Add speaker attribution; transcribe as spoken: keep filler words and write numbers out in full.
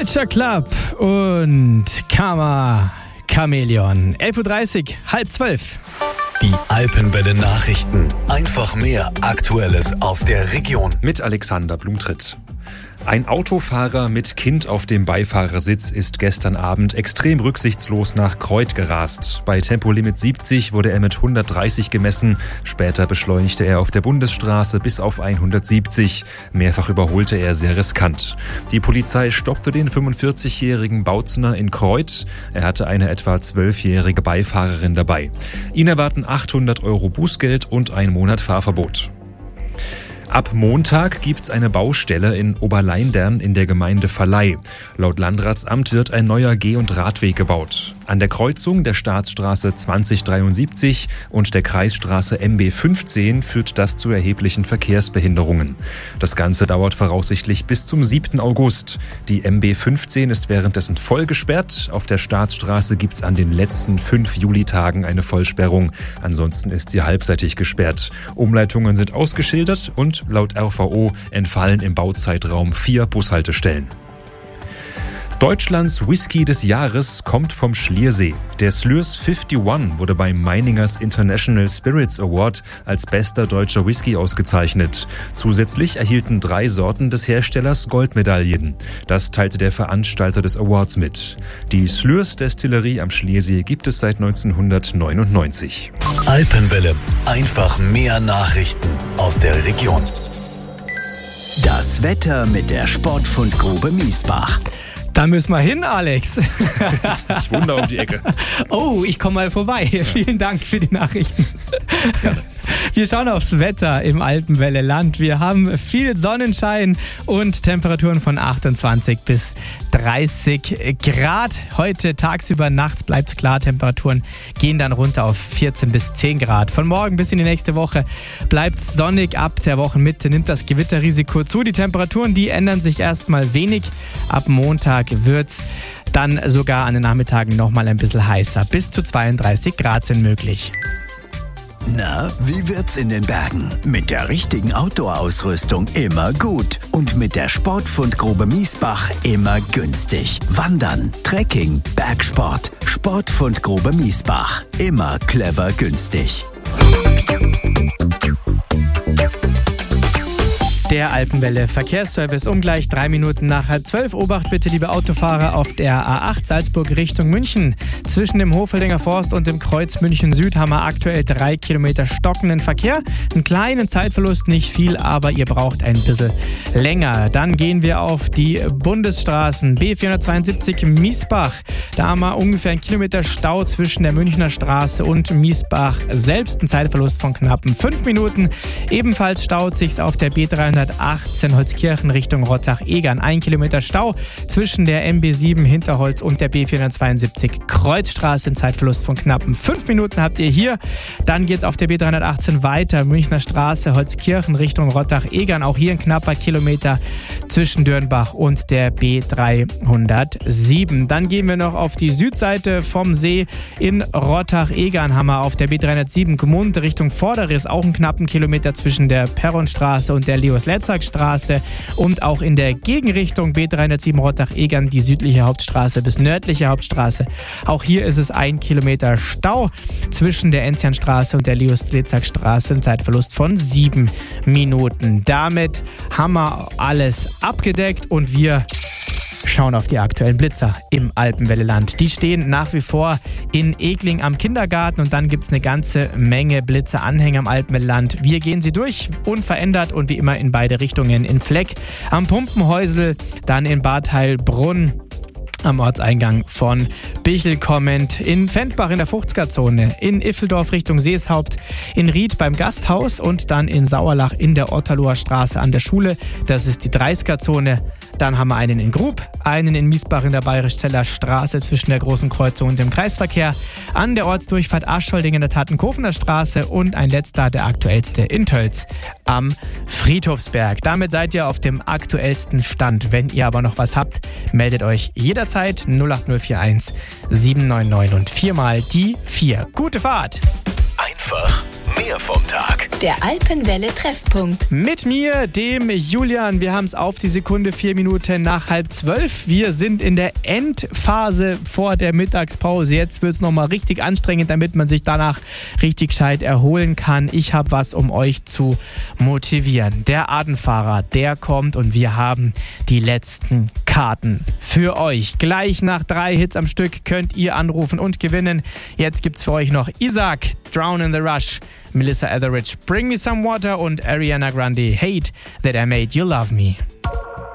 Speaker 1: Culture Club und Karma Chameleon. elf Uhr dreißig, halb zwölf.
Speaker 2: Die Alpenwelle Nachrichten. Einfach mehr Aktuelles aus der Region.
Speaker 3: Mit Alexander Blumtritt. Ein Autofahrer mit Kind auf dem Beifahrersitz ist gestern Abend extrem rücksichtslos nach Kreuth gerast. Bei Tempolimit siebzig wurde er mit hundertdreißig gemessen. Später beschleunigte er auf der Bundesstraße bis auf hundertsiebzig. Mehrfach überholte er sehr riskant. Die Polizei stoppte den fünfundvierzigjährigen Bautzner in Kreuth. Er hatte eine etwa zwölfjährige Beifahrerin dabei. Ihn erwarten achthundert Euro Bußgeld und ein Monat Fahrverbot. Ab Montag gibt's eine Baustelle in Oberleindern in der Gemeinde Verleih. Laut Landratsamt wird ein neuer Geh- und Radweg gebaut. An der Kreuzung der Staatsstraße zwanzig dreiundsiebzig und der Kreisstraße M B fünfzehn führt das zu erheblichen Verkehrsbehinderungen. Das Ganze dauert voraussichtlich bis zum siebten August. Die M B fünfzehn ist währenddessen voll gesperrt. Auf der Staatsstraße gibt's an den letzten fünf Julitagen eine Vollsperrung. Ansonsten ist sie halbseitig gesperrt. Umleitungen sind ausgeschildert und laut R V O entfallen im Bauzeitraum vier Bushaltestellen. Deutschlands Whisky des Jahres kommt vom Schliersee. Der Slurs einundfünfzig wurde beim Meiningers International Spirits Award als bester deutscher Whisky ausgezeichnet. Zusätzlich erhielten drei Sorten des Herstellers Goldmedaillen. Das teilte der Veranstalter des Awards mit. Die Slurs Destillerie am Schliersee gibt es seit neunzehnhundertneunundneunzig.
Speaker 2: Alpenwelle. Einfach mehr Nachrichten aus der Region.
Speaker 4: Das Wetter mit der Sportfundgrube Miesbach.
Speaker 1: Da müssen wir hin, Alex.
Speaker 3: Ich wundere um die Ecke.
Speaker 1: Oh, ich komme mal vorbei. Ja. Vielen Dank für die Nachrichten.
Speaker 3: Gerne.
Speaker 1: Wir schauen aufs Wetter im Alpenwelle Land. Wir haben viel Sonnenschein und Temperaturen von achtundzwanzig bis dreißig Grad. Heute tagsüber, nachts bleibt es klar. Temperaturen gehen dann runter auf vierzehn bis zehn Grad. Von morgen bis in die nächste Woche bleibt es sonnig. Ab der Wochenmitte nimmt das Gewitterrisiko zu. Die Temperaturen, die ändern sich erstmal wenig. Ab Montag wird es dann sogar an den Nachmittagen nochmal ein bisschen heißer. Bis zu zweiunddreißig Grad sind möglich.
Speaker 4: Na, wie wird's in den Bergen? Mit der richtigen Outdoor-Ausrüstung immer gut. Und mit der Sportfundgrube Miesbach immer günstig. Wandern, Trekking, Bergsport. Sportfundgrube Miesbach. Immer clever günstig.
Speaker 1: Der Alpenwelle Verkehrsservice um gleich drei Minuten nach halb zwölf. Obacht bitte, liebe Autofahrer, auf der A acht Salzburg Richtung München. Zwischen dem Hofeldinger Forst und dem Kreuz München Süd haben wir aktuell drei Kilometer stockenden Verkehr. Einen kleinen Zeitverlust, nicht viel, aber ihr braucht ein bisschen länger. Dann gehen wir auf die Bundesstraßen. B vierhundertzweiundsiebzig Miesbach. Da haben wir ungefähr einen Kilometer Stau zwischen der Münchner Straße und Miesbach selbst. Ein Zeitverlust von knappen fünf Minuten. Ebenfalls staut sich's auf der B dreihundertachtzehn Holzkirchen Richtung Rottach-Egern. Ein Kilometer Stau zwischen der M B sieben Hinterholz und der B vierhundertzweiundsiebzig Kreuzstraße. Ein Zeitverlust von knappen fünf Minuten habt ihr hier. Dann geht's auf der B dreihundertachtzehn weiter. Münchner Straße, Holzkirchen Richtung Rottach-Egern. Auch hier ein knapper Kilometer zwischen Dürnbach und der B dreihundertsieben. Dann gehen wir noch auf die Südseite vom See in Rottach-Egern. Haben wir auf der B dreihundertsieben Gmund Richtung Vorderriss auch einen knappen Kilometer zwischen der Perronstraße und der Leos-Letzak-Straße und auch in der Gegenrichtung B dreihundertsieben Rottach-Egern die südliche Hauptstraße bis nördliche Hauptstraße. Auch hier ist es ein Kilometer Stau zwischen der Enzianstraße und der Leos-Letzak-Straße. Ein Zeitverlust von sieben Minuten. Damit haben wir alles abgedeckt und wir schauen auf die aktuellen Blitzer im Alpenwelle-Land. Die stehen nach wie vor in Egling am Kindergarten und dann gibt es eine ganze Menge Blitzeranhänger im Alpenwelle-Land. Wir gehen sie durch, unverändert und wie immer in beide Richtungen. In Fleck am Pumpenhäusel, dann in Bad Heilbrunn am Ortseingang von Bichel kommend, in Fendbach in der Fuchsgar-Zone, in Iffeldorf Richtung Seeshaupt, in Ried beim Gasthaus und dann in Sauerlach in der Otterloher Straße an der Schule. Das ist die dreißiger-Zone. Dann haben wir einen in Grub, einen in Miesbach in der Bayerisch-Zeller Straße zwischen der Großen Kreuzung und dem Kreisverkehr, an der Ortsdurchfahrt Aschholding in der Tatenkofener Straße und ein letzter, der aktuellste, in Tölz am Friedhofsberg. Damit seid ihr auf dem aktuellsten Stand. Wenn ihr aber noch was habt, meldet euch jederzeit null acht null vier eins sieben neun neun und viermal die vier. Gute Fahrt!
Speaker 2: Einfach
Speaker 4: Mehr vom Tag.
Speaker 5: Der Alpenwelle Treffpunkt.
Speaker 1: Mit mir, dem Julian. Wir haben es auf die Sekunde vier Minuten nach halb zwölf. Wir sind in der Endphase vor der Mittagspause. Jetzt wird es nochmal richtig anstrengend, damit man sich danach richtig gescheit erholen kann. Ich habe was, um euch zu motivieren. Der Adenfahrer, der kommt und wir haben die letzten Karten für euch. Gleich nach drei Hits am Stück könnt ihr anrufen und gewinnen. Jetzt gibt's für euch noch Isaac, Drown in the Rush, Melissa Etheridge, Bring Me Some Water und Ariana Grande, Hate That I Made You Love Me.